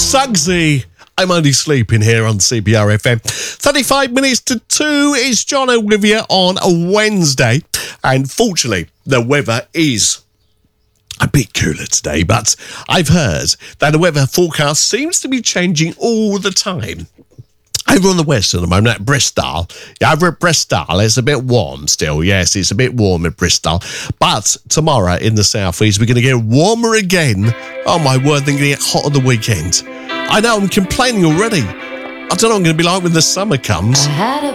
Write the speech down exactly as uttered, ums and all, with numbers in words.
Suggsy. I'm only sleeping here on C B R F M. thirty-five minutes to two. It's John Olivia on a Wednesday. And fortunately, the weather is a bit cooler today, but I've heard that the weather forecast seems to be changing all the time. Over on the west at the moment, at Bristol, over at Bristol, it's a bit warm still. Yes, it's a bit warm at Bristol. But tomorrow in the southeast, we're going to get warmer again. Oh my word, they're going to get hot on the weekend. I know, I'm complaining already. I don't know what I'm going to be like when the summer comes. I had a